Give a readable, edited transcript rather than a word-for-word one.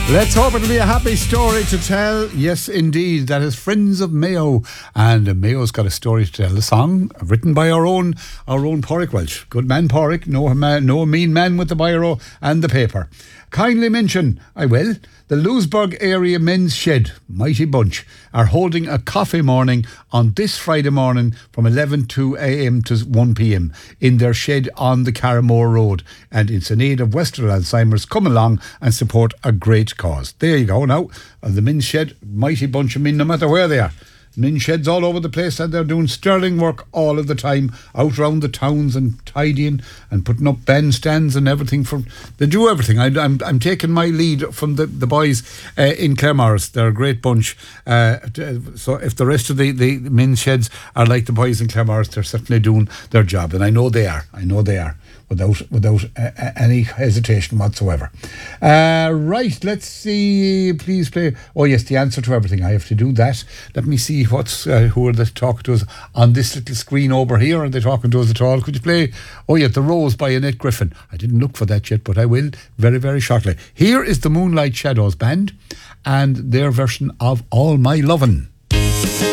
Let's hope it'll be a happy story to tell. Yes, indeed. That is Friends of Mayo. And Mayo's got a story to tell. A song written by our own Pádraig Welch. Good man, Pádraig. No mean man with the biro and the paper. Kindly mention, I will, the Lewisburg area men's shed, mighty bunch, are holding a coffee morning on this Friday morning from 11 a.m. to 1 p.m. in their shed on the Carramore Road. And it's in aid of Western Alzheimer's. Come along and support a great cause. There you go now. The men's shed, mighty bunch of men, no matter where they are. Men sheds all over the place, and they're doing sterling work all of the time, out around the towns and tidying and putting up bandstands and everything. They do everything. I'm taking my lead from the boys in Claremorris. They're a great bunch. So if the rest of the men's sheds are like the boys in Claremorris, they're certainly doing their job, and I know they are. Without any hesitation whatsoever. Right, let's see. Please play. Oh yes, the answer to everything. I have to do that. Let me see who are they talking to us on this little screen over here. Are they talking to us at all? Could you play? Oh yeah, The Rose by Annette Griffin. I didn't look for that yet, but I will very, very shortly. Here is the Moonlight Shadows Band and their version of All My Lovin'.